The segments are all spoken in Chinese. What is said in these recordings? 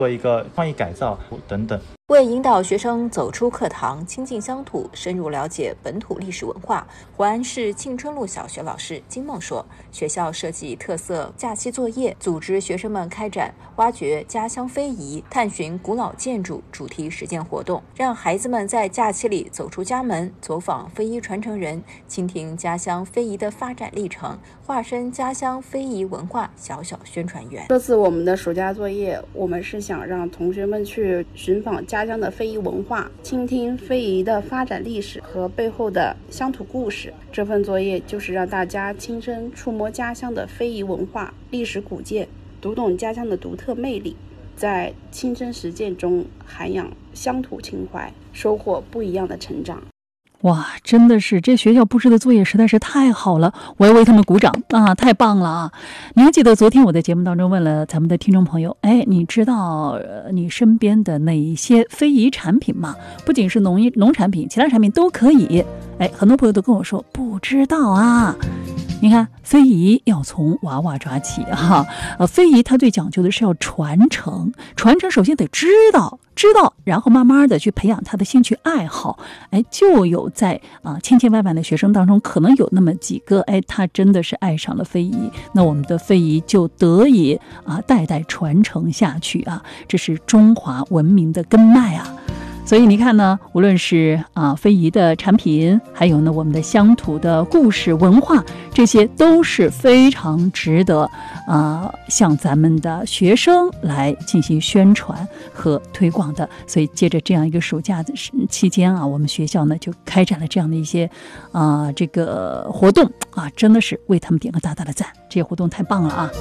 做一个创意改造等等。 为引导学生走出课堂，亲近乡土，深入了解本土历史文化，淮安市庆春路小学老师金梦说，学校设计特色假期作业，组织学生们开展挖掘家乡非遗、探寻古老建筑主题实践活动，让孩子们在假期里走出家门，走访非遗传承人，倾听家乡非遗的发展历程，化身家乡非遗文化小小宣传员。 这次我们的暑假作业，我们是想让同学们去寻访家乡的非遗文化，倾听非遗的发展历史和背后的乡土故事。这份作业就是让大家亲身触摸家乡的非遗文化、历史古建，读懂家乡的独特魅力，在亲身实践中涵养乡土情怀，收获不一样的成长。 哇，真的是这学校布置的作业实在是太好了，我要为他们鼓掌啊！太棒了啊！你还记得昨天我在节目当中问了咱们的听众朋友，你知道你身边的哪一些非遗产品吗？不仅是农产品，其他产品都可以。很多朋友都跟我说不知道啊。你看，非遗要从娃娃抓起哈。非遗它最讲究的是要传承，首先得知道，然后慢慢的去培养他的兴趣爱好。就有在千千万万的学生当中，可能有那么几个，他真的是爱上了非遗，那我们的非遗就得以代代传承下去啊，这是中华文明的根脉啊。所以你看呢，无论是非遗的产品，还有呢我们的乡土的故事文化，这些都是非常值得向咱们的学生来进行宣传和推广的。所以借着这样一个暑假的期间我们学校呢就开展了这样的一些这个活动真的是为他们点个大大的赞，这些活动太棒了啊！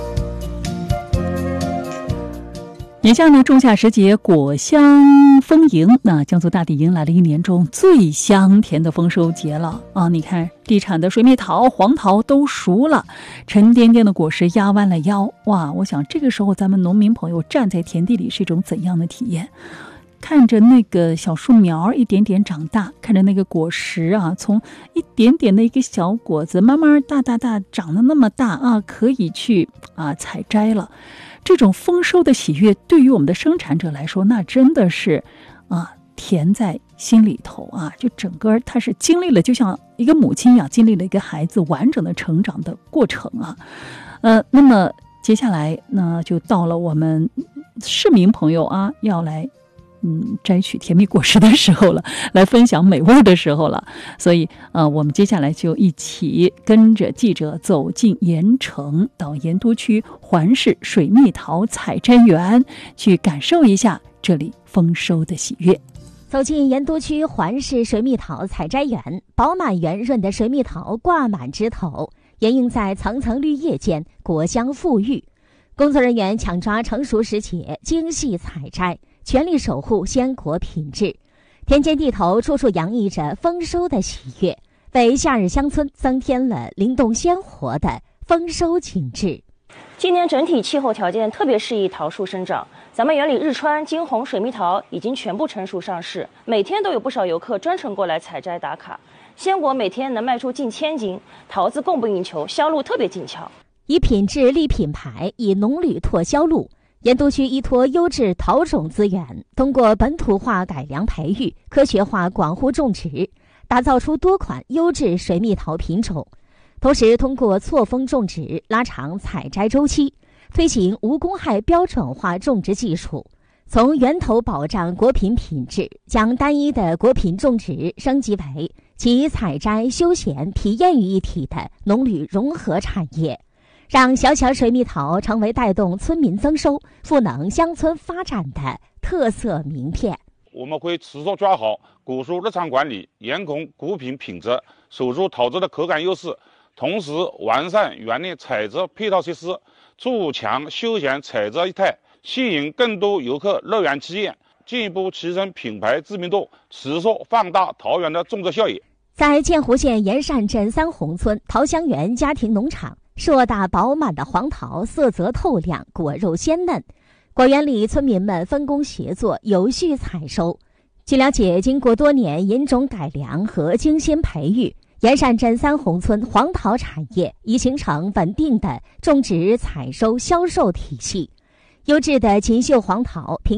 眼下呢，仲夏时节，果香丰盈，那江苏大地迎来了一年中最香甜的丰收节了你看，地产的水蜜桃、黄桃都熟了，沉甸甸的果实压弯了腰。哇，我想这个时候咱们农民朋友站在田地里是一种怎样的体验？看着那个小树苗一点点长大，看着那个果实从一点点的一个小果子慢慢大长得那么大可以去采摘了。这种丰收的喜悦对于我们的生产者来说，那真的是甜在心里头就整个它是经历了，就像一个母亲一样，经历了一个孩子完整的成长的过程那么接下来呢，就到了我们市民朋友要来摘取甜蜜果实的时候了，来分享美味的时候了。所以我们接下来就一起跟着记者走进盐城，到盐都区环市水蜜桃采摘园，去感受一下这里丰收的喜悦。 走进盐都区环市水蜜桃采摘园，饱满圆润的水蜜桃挂满枝头，掩映在层层绿叶间，果香馥郁。工作人员抢抓成熟时节，精细采摘，全力守护鲜果品质。田间地头处处洋溢着丰收的喜悦，为夏日乡村增添了灵动鲜活的丰收景致。 今年整体气候条件特别适宜桃树生长，咱们园里日川、金红水蜜桃已经全部成熟上市，每天都有不少游客专程过来采摘打卡。鲜果每天能卖出近1000斤，桃子供不应求，销路特别紧俏。 以品质立品牌，以农旅拓销路。盐都区依托优质桃种资源，通过本土化改良培育、科学化广户种植，打造出多款优质水蜜桃品种。同时通过错峰种植，拉长采摘周期，推行无公害标准化种植技术，从源头保障果品品质，将单一的果品种植升级为集采摘、休闲、体验于一体的农旅融合产业，让小巧水蜜桃成为带动村民增收、赋能乡村发展的特色名片。 我们会持续抓好果树日常管理，严控果品品质，守住桃子的口感优势，同时完善园内采摘配套设施，筑强休闲采摘业态，吸引更多游客乐园体验，进一步提升品牌知名度，持续放大桃园的种植效益。 在建湖县盐善镇三红村桃香园家庭农场，硕大饱满的黄桃色泽透亮，果肉鲜嫩。果园里村民们分工协作，有序采收。据了解，经过多年引种改良和精心培育，盐善镇三红村黄桃产业已形成稳定的种植、采收、销售体系。优质的锦绣黄桃